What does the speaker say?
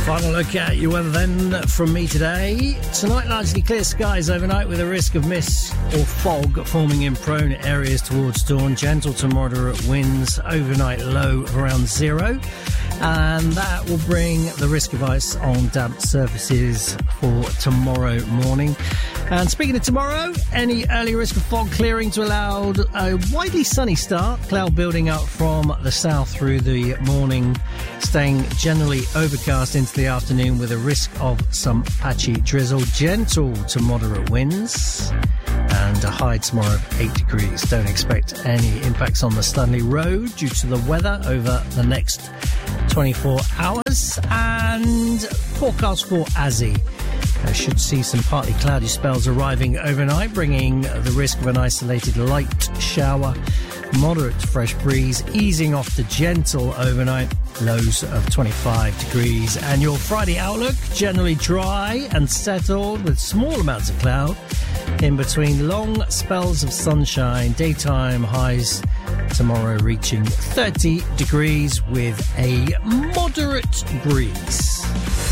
Final look at your weather then from me today. Tonight, largely clear skies overnight with a risk of mist or fog forming in prone areas towards dawn. Gentle to moderate winds, overnight low of around 0. And that will bring the risk of ice on damp surfaces for tomorrow morning. And speaking of tomorrow, any early risk of fog clearing to allow a widely sunny start. Cloud building up from the south through the morning, staying generally overcast into the afternoon with a risk of some patchy drizzle. Gentle to moderate winds. And a high tomorrow of 8 degrees. Don't expect any impacts on the Stanley Road due to the weather over the next 24 hours. And forecast for Azzy. Should see some partly cloudy spells arriving overnight, bringing the risk of an isolated light shower. Moderate fresh breeze, easing off to gentle overnight, lows of 25 degrees. And your Friday outlook, generally dry and settled with small amounts of cloud. In between long spells of sunshine, daytime highs tomorrow reaching 30 degrees with a moderate breeze.